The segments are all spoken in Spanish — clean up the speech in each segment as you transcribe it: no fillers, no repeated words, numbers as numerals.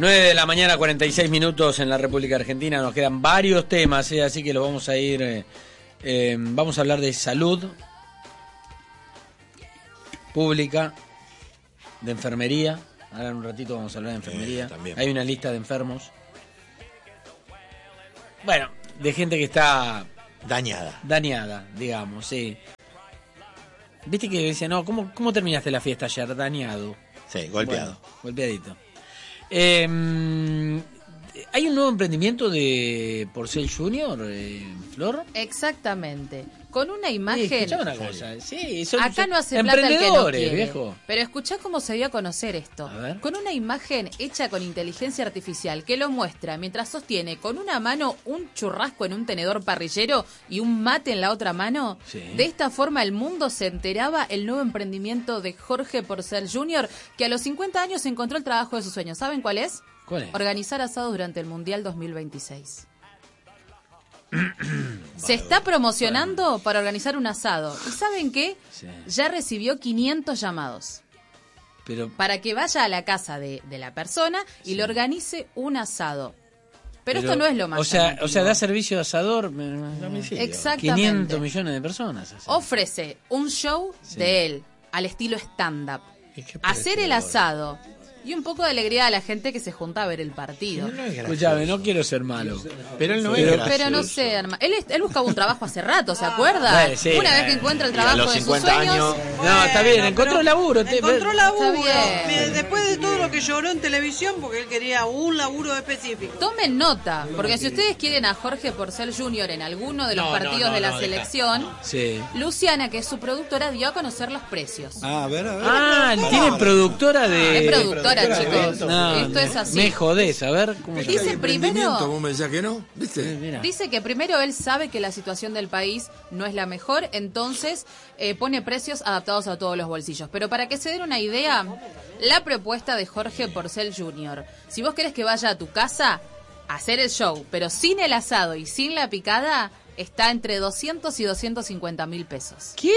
9 de la mañana, 46 minutos en la República Argentina. Nos quedan varios temas, así que los vamos a ir... vamos a hablar de salud pública, de enfermería. Ahora en un ratito vamos a hablar de enfermería. Hay una lista de enfermos. Bueno, de gente que está... Dañada, digamos, sí. ¿Viste que dice, no, ¿cómo terminaste la fiesta ayer? Dañado. Sí, golpeado. Bueno, golpeadito. ¿Hay un nuevo emprendimiento de Porcel Junior, Flor? Exactamente. Con una imagen... Escuchá una cosa. Sí, acá no hace plata el que no quiere. Viejo. Pero escuchá cómo se dio a conocer esto. Con una imagen hecha con inteligencia artificial que lo muestra mientras sostiene con una mano un churrasco en un tenedor parrillero y un mate en la otra mano. Sí. De esta forma el mundo se enteraba el nuevo emprendimiento de Jorge Porcel Jr., que a los 50 años encontró el trabajo de sus sueños. ¿Saben cuál es? ¿Cuál es? Organizar asados durante el Mundial 2026. Se está promocionando para organizar un asado. ¿Y saben qué? Sí. Ya recibió 500 llamados. Pero... para que vaya a la casa de la persona y le organice un asado. Pero esto no es lo más o sea, da servicio de asador. Exactamente. 500 millones de personas. Ofrece un show de él al estilo stand-up. Hacer el asado. Y un poco de alegría a la gente que se junta a ver el partido. Escuchame, no quiero ser malo. Pero él no es gracioso. Pero no sé, él buscaba un trabajo hace rato, ¿se acuerda? Sí, una vez que encuentra el trabajo de sus sueños. Años, no, está bien, encontró laburo. Encontró laburo. Después de todo lo que lloró en televisión, porque él quería un laburo específico. Tomen nota, porque si ustedes quieren a Jorge Porcel Jr. en alguno de los partidos de la selección, Luciana, que es su productora, dio a conocer los precios. A ver. Tiene productora de... Es productora, chicos. No, esto es así. Me jodés, a ver cómo dice primero. ¿Vos me decías que no? ¿Viste? Dice que primero él sabe que la situación del país no es la mejor, entonces pone precios adaptados a todos los bolsillos. Pero para que se den una idea, la propuesta de Jorge Porcel Jr. Si vos querés que vaya a tu casa a hacer el show, pero sin el asado y sin la picada, está entre 200 y 250 mil pesos. ¿Qué?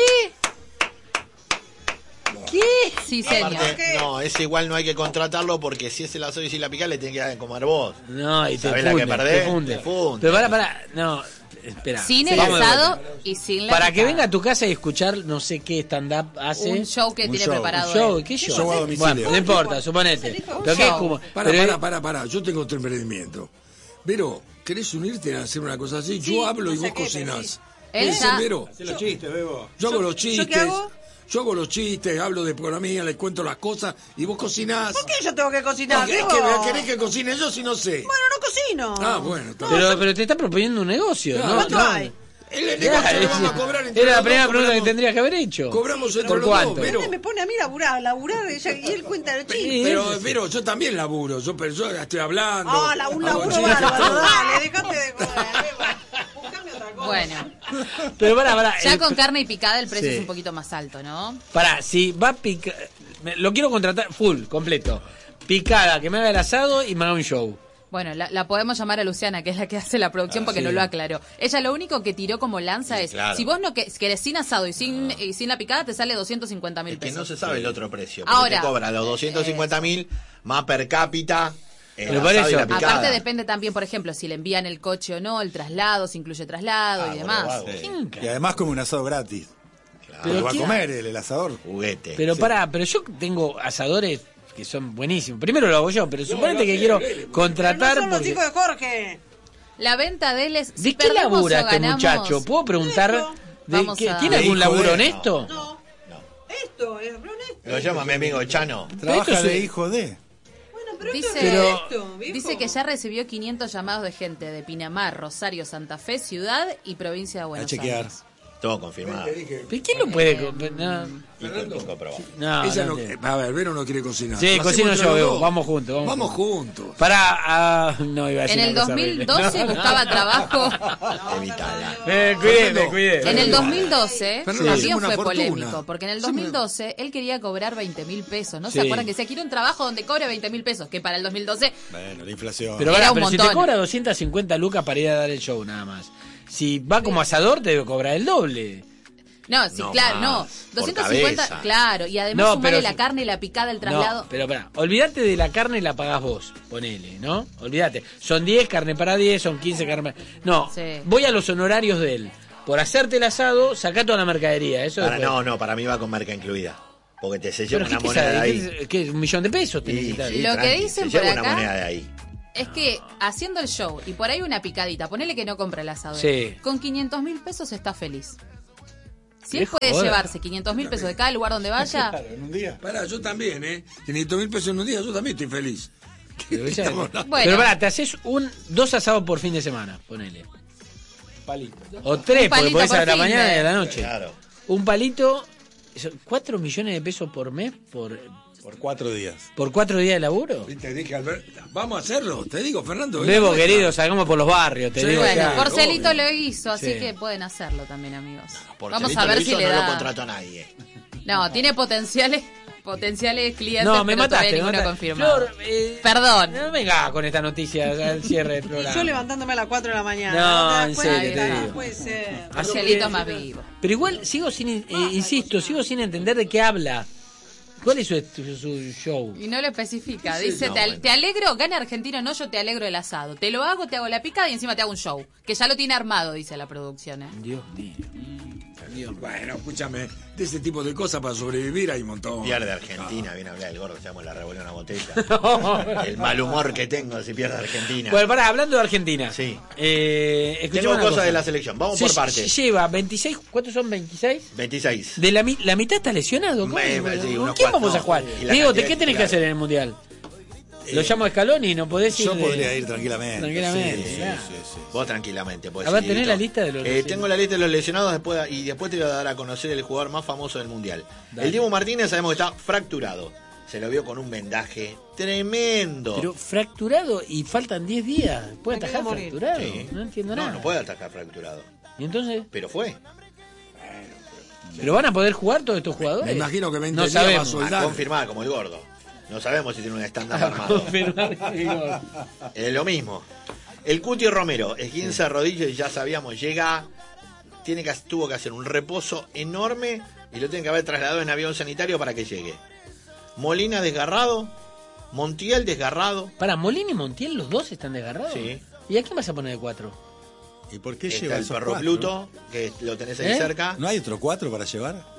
¿Qué? Sí, señor. Aparte, no, ese igual no hay que contratarlo porque si es el asado y si la picada le tenés que dar de comer vos. No, y te ¿sabés funde, la que perdés? te funde. Te funde. Pero no, espera. Sin el asado y sin la para picada. que venga a tu casa y escuchar no sé qué stand-up hace. Un show que tiene preparado. Un show, ¿qué show? A domicilio. Bueno, no importa, suponete. Pero ¿qué es como? Para. Yo tengo otro emprendimiento. Pero, ¿querés unirte a hacer una cosa así? Sí, yo hablo no y sé vos qué, cocinás. Él ya... Hace los chistes, Bebo. Yo hago los chistes. ¿Yo qué hago? Yo hago los chistes, hablo de economía, les cuento las cosas y vos cocinás. ¿Por qué yo tengo que cocinar? ¿Querés que cocine yo si no sé? Bueno, no cocino. Ah, bueno. Está Pero te está proponiendo un negocio, ¿no? ¿Cuánto hay? El negocio lo vamos a cobrar entre Era la los primera dos, pregunta que tendrías que haber hecho. Cobramos entre ¿Por los cuánto? dos, pero... Me pone a mí a laburar y él cuenta los chistes. Pero yo también laburo, yo estoy hablando. Un laburo bárbaro, dale, dejate de joder. Buscame otra cosa. Bueno, Pero pará. ya con carne y picada el precio es un poquito más alto, ¿no? Pará, si va a picar... Lo quiero contratar full, completo. Picada, que me haga el asado y me haga un show. Bueno, la podemos llamar a Luciana, que es la que hace la producción, porque no lo aclaró. Ella lo único que tiró como lanza es, si vos no querés sin asado y sin la picada, te sale 250 mil pesos. Que no se sabe el otro precio. Porque Ahora, te cobra los 250 mil más per cápita. Pero por eso, aparte depende también, por ejemplo, si le envían el coche o no, el traslado, si incluye traslado y demás. Y además come un asado gratis. Pero va a comer el asador. Juguete. Pero pero yo tengo asadores que son buenísimos. Primero lo hago yo, pero suponete que quiero contratar... No son los hijos de Jorge. La venta de él es... ¿De qué labura este muchacho? ¿Puedo preguntar? ¿Tiene algún laburo honesto? No. Esto es honesto. Lo llama mi amigo Chano. Trabaja de hijo de... Dice que ya recibió 500 llamados de gente de Pinamar, Rosario, Santa Fe, Ciudad y provincia de Buenos Aires. Todo confirmado. ¿Pero quién lo puede...? A ver, Vero no quiere cocinar. Sí, cocino yo, Bebo. Vamos juntos. Vamos juntos. No, iba a decir en el 2012 buscaba trabajo. Evítala. Cuide. En el 2012 también fue fortuna. Polémico, porque en el 2012 él quería cobrar 20 mil pesos. ¿No se acuerdan que se quiere un trabajo donde cobre 20 mil pesos? Que para el 2012... Bueno, la inflación. Pero era un si te montón. cobra 250 lucas para ir a dar el show nada más. Si va como asador, te debe cobrar el doble. No, sí, No claro, más, no. por 250, cabeza. claro. Y además No, sumarle pero- la carne, la picada, el traslado. No, pero pará, olvídate de la carne, la pagás vos, ponele, ¿no? Olvídate. Son 10 carne para 10, son 15 carne para... No, Sí. voy a los honorarios de él. Por hacerte el asado, sacá toda la mercadería. Eso Para, después. no, para mí va con marca incluida. Porque te se lleva Pero una ¿qué moneda de sabe? ahí. ¿Qué, ¿Un millón de pesos tenés Sí, que dar? sí, Lo que tranqui, dicen se por lleva una acá- moneda de ahí. Es que haciendo el show y por ahí una picadita, ponele que no compra el asado. Sí. Con 500.000 pesos está feliz. Si Qué él puede joda. llevarse 500.000 pesos de cada lugar donde vaya, Claro, en un día. Pará, yo también, 500.000 pesos en un día, yo también estoy feliz. Pero, ella- Bueno. pero pará, te haces 2 asados por fin de semana, ponele. Palito. O 3, porque palito podés por a la fin mañana de- y a la noche. Claro. Un palito, 4 millones de pesos por mes Por 4 días. por 4 días de laburo. Te dije, Albert, vamos a hacerlo, te digo, Fernando. Bebo, venga, querido, salgamos por los barrios, te Sí, digo. bueno, ya. Porcelito obvio. lo hizo, así Sí. que pueden hacerlo también, amigos. Porque Vamos Celito a ver lo si hizo, le no lo da. contrató nadie. No, tiene potenciales clientes, No, me pero todavía mataste, me ninguno mataste. confirmado. Flor, Perdón. No venga con esta noticia al cierre del Y programa. yo levantándome a las 4 de la mañana. No, ¿Te das en cuenta? serio, te No digo. puede ser. Marcelito más vivo. Pero igual sigo sigo sin entender de qué habla. ¿Cuál es su show? Y no lo especifica. Sí, Dice, no, te, bueno. te alegro, gana Argentino, no, yo te alegro el asado. Te lo hago, te hago la picada y encima te hago un show. Que ya lo tiene armado, dice la producción. Dios mío. Bueno, escúchame, de ese tipo de cosas para sobrevivir hay un montón. Pierde Argentina, viene a hablar el gordo, se llama la revolvió una botella. El mal humor que tengo si pierde Argentina. Bueno, pará, hablando de Argentina. Sí. Escuchame Tengo una cosas cosa. de la selección, vamos por partes. Lleva 26, ¿cuántos son 26? 26. De la mitad está lesionado. ¿Cómo? Sí, ¿Con unos quién cuatro, vamos a jugar? y la Diego, cantidad ¿qué tenés que de hacer en el Mundial? Lo llamo a Scaloni, no podés ir. Yo podría ir tranquilamente. Tranquilamente, Sí, claro. sí. Vos tranquilamente podés A ver, ir, ¿tenés Dieguito. la lista de los lesionados? Tengo la lista de los lesionados y después te voy a dar a conocer el jugador más famoso del Mundial. Dale. El Dibu Martínez sabemos que está fracturado. Se lo vio con un vendaje tremendo. Pero fracturado y faltan 10 días. ¿Puede Me atajar quería morir. fracturado? Sí. No entiendo nada. No puede atacar fracturado. ¿Y entonces? Pero fue. ¿Pero van a poder jugar todos estos jugadores? Me imagino que 20 no días va a sabemos. soldar. A confirmar como el gordo. No sabemos si tiene un stand-up A armado. confirmar que digo. Es lo mismo. El Cuti Romero, esguince de rodilla y ya sabíamos, llega, tuvo que hacer un reposo enorme y lo tienen que haber trasladado en avión sanitario para que llegue. Molina desgarrado, Montiel desgarrado. Para, Molina y Montiel, los dos están desgarrados. Sí. ¿Y a quién vas a poner de 4? ¿Y por qué Está lleva el esos perro 4? Pluto, que lo tenés ahí ¿Eh? cerca. ¿No hay otro 4 para llevar?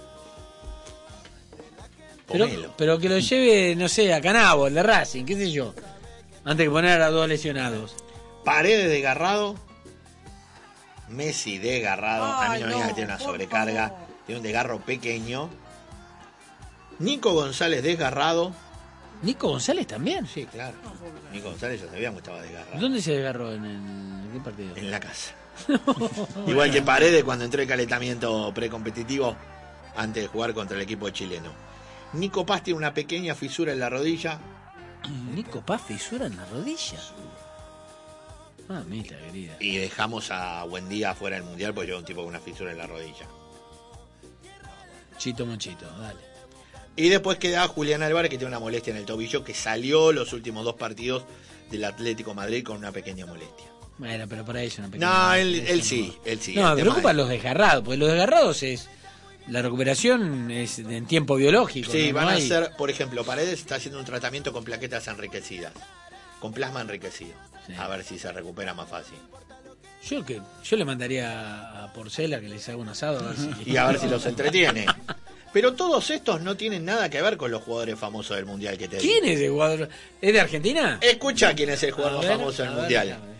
Ponelo. Pero que lo lleve, no sé, a Canabo, el de Racing, qué sé yo. Antes que poner a 2 lesionados. Paredes desgarrado. Messi desgarrado. A mí no me Ay, diga no, que tiene una por sobrecarga. favor. Tiene un desgarro pequeño. Nico González desgarrado. Nico González también. Sí, claro. Nico González ya sabíamos que estaba desgarrado. ¿Dónde se desgarró? ¿En qué partido? En la casa. Igual que Paredes cuando entró el calentamiento precompetitivo antes de jugar contra el equipo chileno. Nico Paz tiene una pequeña fisura en la rodilla. Nico Paz, fisura en la rodilla. Mamita querida. Y dejamos a Buendía fuera del mundial porque lleva un tipo con una fisura en la rodilla. Chito Monchito, dale. Y después queda Julián Álvarez, que tiene una molestia en el tobillo, que salió los últimos 2 partidos del Atlético Madrid con una pequeña molestia. Bueno, pero por ahí es una pequeña. No, él sí. No, El me tema preocupan es- los desgarrados, porque los desgarrados es. La recuperación es en tiempo biológico. Sí, ¿no? van No a hay- hacer, por ejemplo, Paredes está haciendo un tratamiento con plaquetas enriquecidas, con plasma enriquecido. Sí. A ver si se recupera más fácil. Yo le mandaría a Porcela que les haga un asado a ver si. Y a ver si los entretiene. Pero todos estos no tienen nada que ver con los jugadores famosos del Mundial que te digo. ¿Quién es el jugador? ¿Es de Argentina? Escucha quién es el jugador A más ver, famoso del a ver, Mundial. a ver.